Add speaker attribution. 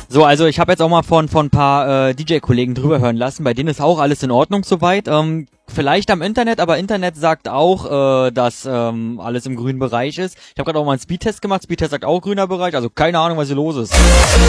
Speaker 1: So, also ich habe jetzt auch mal von ein paar DJ-Kollegen drüber hören lassen. Bei denen ist auch alles in Ordnung soweit. Vielleicht am Internet, aber Internet sagt auch, dass alles im grünen Bereich ist. Ich habe gerade auch mal einen Speedtest gemacht. Speedtest sagt auch grüner Bereich. Also keine Ahnung, was hier los ist.